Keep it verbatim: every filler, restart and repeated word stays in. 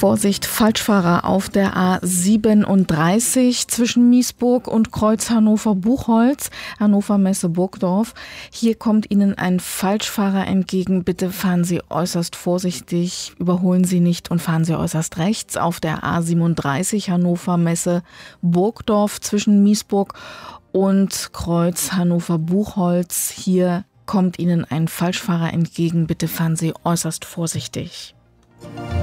Vorsicht, Falschfahrer auf der A siebenunddreißig zwischen Miesburg und Kreuz Hannover-Buchholz, Hannover Messe Burgdorf. Hier kommt Ihnen ein Falschfahrer entgegen. Bitte fahren Sie äußerst vorsichtig, überholen Sie nicht und fahren Sie äußerst rechts auf der A siebenunddreißig Hannover Messe Burgdorf zwischen Miesburg und Kreuz Hannover-Buchholz. Hier kommt Ihnen ein Falschfahrer entgegen. Bitte fahren Sie äußerst vorsichtig.